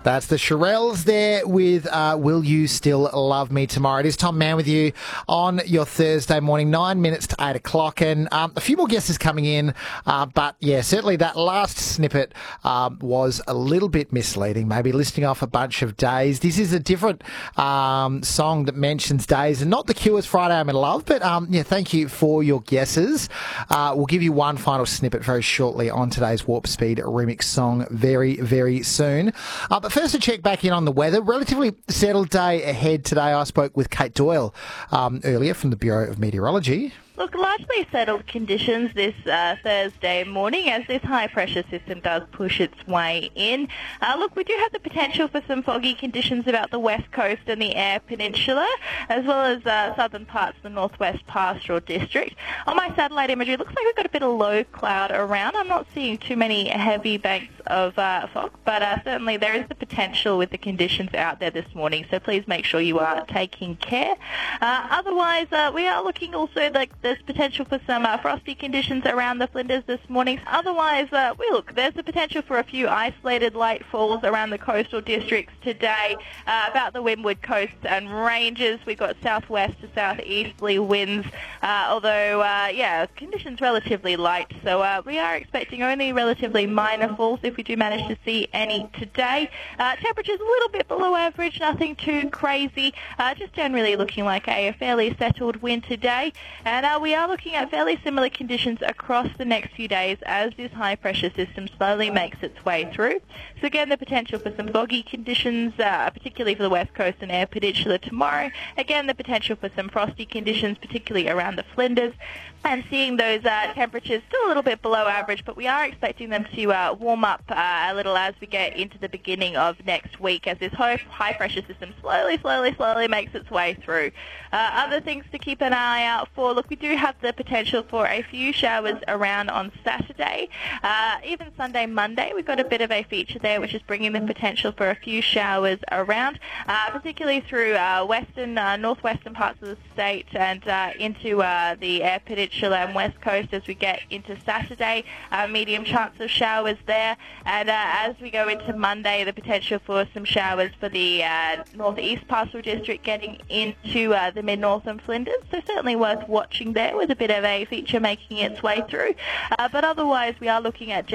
That's the Shirelles there with Will You Still Love Me Tomorrow. It is Tom Mann with you on your Thursday morning, 9 minutes to 8 o'clock. And a few more guesses coming in. But, yeah, certainly that last snippet was a little bit misleading, maybe listing off a bunch of days. This is a different song that mentions days, and not The Cure's Friday I'm in Love. But, yeah, thank you for your guesses. We'll give you one final snippet very shortly on today's Warp Speed remix song very, very soon. But first, to check back in on the weather. Relatively settled day ahead today. I spoke with Kate Doyle earlier from the Bureau of Meteorology. Look, largely settled conditions this Thursday morning as this high-pressure system does push its way in. Look, we do have the potential for some foggy conditions about the west coast and the Eyre Peninsula, as well as southern parts of the northwest pastoral district. On my satellite imagery, it looks like we've got a bit of low cloud around. I'm not seeing too many heavy banks of fog, but certainly there is the potential with the conditions out there this morning, so please make sure you are taking care. Otherwise, we are looking also like there's potential for some frosty conditions around the Flinders this morning. Otherwise, there's the potential for a few isolated light falls around the coastal districts today, about the windward coasts and ranges. We've got southwest to southeasterly winds, although, conditions relatively light. So we are expecting only relatively minor falls if we do manage to see any today. Temperatures a little bit below average, nothing too crazy, just generally looking like a fairly settled winter day. And we are looking at fairly similar conditions across the next few days as this high-pressure system slowly makes its way through. So again, the potential for some foggy conditions, particularly for the west coast and Eyre Peninsula tomorrow. Again, the potential for some frosty conditions, particularly around the Flinders. And seeing those temperatures still a little bit below average, but we are expecting them to warm up a little as we get into the beginning of next week as this high-pressure system slowly makes its way through. Other things to keep an eye out for. Look, we do have the potential for a few showers around on Saturday. Even Sunday, Monday, we've got a bit of a feature there which is bringing the potential for a few showers around, particularly through northwestern parts of the state and into the Eyre Peninsula and west coast as we get into Saturday. Medium chance of showers there. And as we go into Monday, the potential for some showers for the northeast pastoral district getting into the mid-north and Flinders. So certainly worth watching there with a bit of a feature making its way through. But otherwise, we are looking at